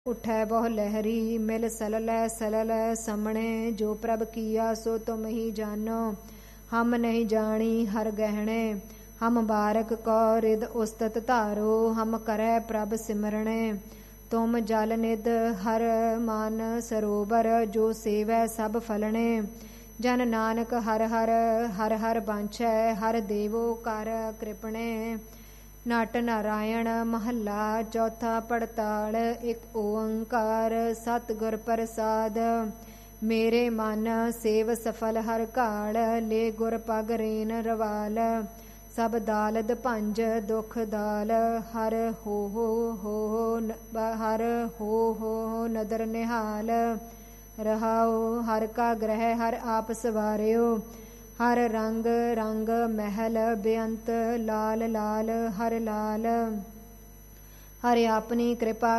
ਉਠੈ ਬਹੁ ਲਹਿਰੀ ਮਿਲ ਸਲਲੈ ਸਲਲੈ ਸਮਣੇ। ਜੋ ਪ੍ਰਭ ਕੀਆ ਸੋ ਤੁਮ ਹੀ ਜਾਨੋ, ਹਮ ਨਹੀਂ ਜਾਣੀ ਹਰ ਗਹਿਣੇ। ਹਮ ਬਾਰਕ ਕੋ ਰਿਦ ਉਸਤਤ ਧਾਰੋ, ਹਮ ਕਰੈ ਪ੍ਰਭ ਸਿਮਰਣੇ। ਤੁਮ ਜਲ ਨਿਧ ਹਰ ਮਨ ਸਰੋਵਰ, ਜੋ ਸੇਵੈ ਸਭ ਫਲਣੇ। ਜਨ ਨਾਨਕ ਹਰ ਹਰ ਹਰ ਹਰ ਬਾਂਛੈ, ਹਰ ਦੇਵੋ ਕਰ ਕ੍ਰਿਪਣੇ। ਨਟ ਨਾਰਾਇਣ ਮਹੱਲਾ ਚੌਥਾ ਪੜਤਾਲ। ਇੱਕ ਓੰਕਾਰ ਸਤਿਗੁਰ ਪ੍ਰਸਾਦ। ਮੇਰੇ ਮਨ ਸੇਵ ਸਫਲ ਹਰ ਘਾਲ, ਲੈ ਗੁਰ ਪਗ ਰੇਨ ਰਵਾਲ। ਸਭ ਦਾਲਦ ਭੰਜ ਦੁਖ ਦਾਲ, ਹਰ ਹੋ ਹਰ ਹੋ ਨਦਰ ਨਿਹਾਲ। ਰਹਾਉ ਹਰ ਕਾ ਗ੍ਰਹਿ ਹਰ ਆਪ ਸਵਾਰਿਓ, ਹਰ ਰੰਗ ਰੰਗ ਮਹਿਲ ਬੇਅੰਤ ਲਾਲ ਲਾਲ ਹਰ ਲਾਲ। ਹਰਿ ਆਪਣੀ ਕਿਰਪਾ